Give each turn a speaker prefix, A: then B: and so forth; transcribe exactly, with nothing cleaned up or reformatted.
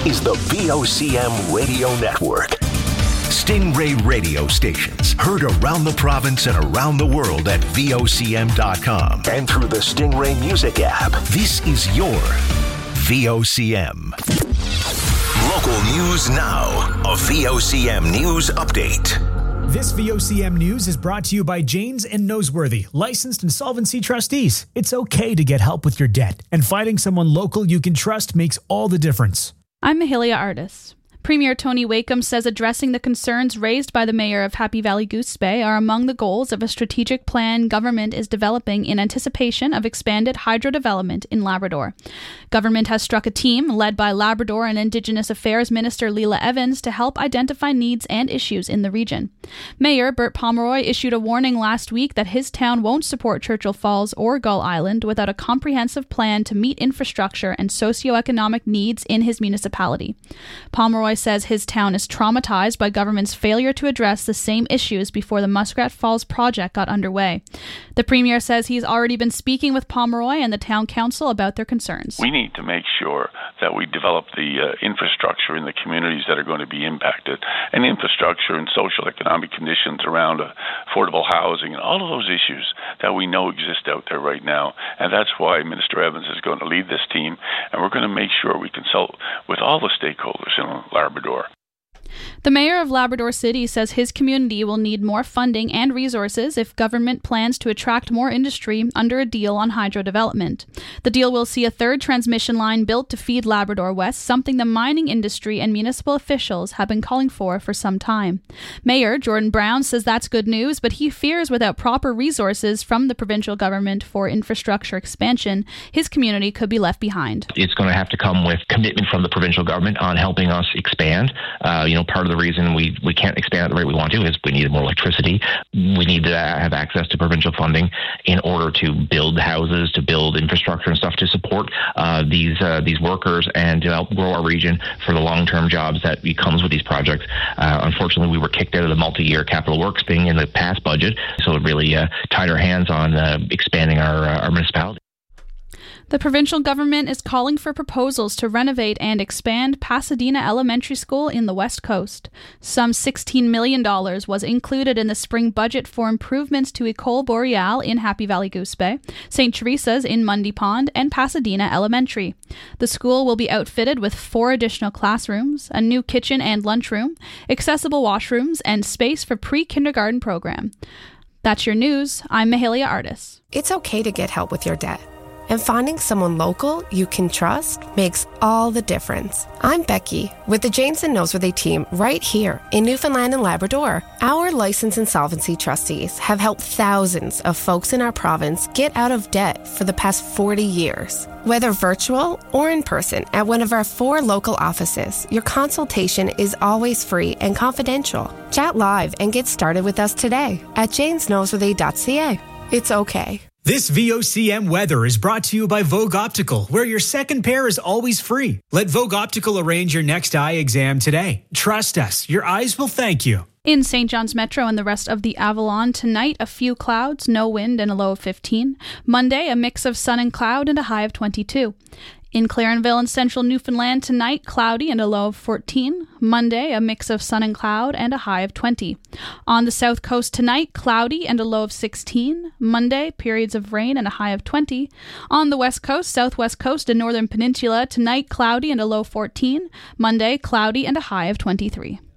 A: is the V O C M Radio Network. Stingray radio stations heard around the province and around the world at V O C M dot com and through the Stingray Music app. This is your V O C M. Local news now. A V O C M News Update.
B: This V O C M News is brought to you by Janes and Noseworthy, licensed insolvency trustees. It's okay to get help with your debt, and finding someone local you can trust makes all the difference.
C: I'm Mahalia Artis. Premier Tony Wakeham says addressing the concerns raised by the mayor of Happy Valley Goose Bay are among the goals of a strategic plan government is developing in anticipation of expanded hydro development in Labrador. Government has struck a team led by Labrador and Indigenous Affairs Minister Leela Evans to help identify needs and issues in the region. Mayor Bert Pomeroy issued a warning last week that his town won't support Churchill Falls or Gull Island without a comprehensive plan to meet infrastructure and socioeconomic needs in his municipality. Pomeroy says his town is traumatized by government's failure to address the same issues before the Muskrat Falls project got underway. The Premier says he's already been speaking with Pomeroy and the town council about their concerns.
D: We need to make sure that we develop the uh, infrastructure in the communities that are going to be impacted, and infrastructure and social economic conditions around uh, affordable housing and all of those issues that we know exist out there right now. And that's why Minister Evans is going to lead this team, and we're going to make sure we consult with all the stakeholders in Labrador.
C: The mayor of Labrador City says his community will need more funding and resources if government plans to attract more industry under a deal on hydro development. The deal will see a third transmission line built to feed Labrador West, something the mining industry and municipal officials have been calling for for some time. Mayor Jordan Brown says that's good news, but he fears without proper resources from the provincial government for infrastructure expansion, his community could be left behind.
E: It's going to have to come with commitment from the provincial government on helping us expand. Uh, you know, part of the reason we, we can't expand at the rate we want to is we need more electricity. We need to have access to provincial funding in order to build houses, to build infrastructure and stuff to support uh, these uh, these workers and to help grow our region for the long-term jobs that comes with these projects. Uh, unfortunately, we were kicked out of the multi-year capital works thing in the past budget, so it really uh, tied our hands on uh, expanding our, uh, our municipality.
C: The provincial government is calling for proposals to renovate and expand Pasadena Elementary School in the West Coast. Some sixteen million dollars was included in the spring budget for improvements to École Boreale in Happy Valley Goose Bay, Saint Teresa's in Mundy Pond, and Pasadena Elementary. The school will be outfitted with four additional classrooms, a new kitchen and lunchroom, accessible washrooms, and space for pre-kindergarten program. That's your news. I'm Mahalia Artis.
F: It's okay to get help with your debt. And finding someone local you can trust makes all the difference. I'm Becky with the Janes and Noseworthy team right here in Newfoundland and Labrador. Our licensed insolvency trustees have helped thousands of folks in our province get out of debt for the past forty years. Whether virtual or in person at one of our four local offices, your consultation is always free and confidential. Chat live and get started with us today at janes noseworthy dot c a. It's okay.
B: This V O C M weather is brought to you by Vogue Optical, where your second pair is always free. Let Vogue Optical arrange your next eye exam today. Trust us, your eyes will thank you.
C: In Saint John's Metro and the rest of the Avalon, tonight a few clouds, no wind, and a low of fifteen. Monday, a mix of sun and cloud and a high of twenty-two. In Clarenville and central Newfoundland, tonight, cloudy and a low of fourteen. Monday, a mix of sun and cloud and a high of twenty. On the south coast tonight, cloudy and a low of sixteen. Monday, periods of rain and a high of twenty. On the west coast, southwest coast, and northern peninsula, tonight, cloudy and a low of fourteen. Monday, cloudy and a high of twenty-three.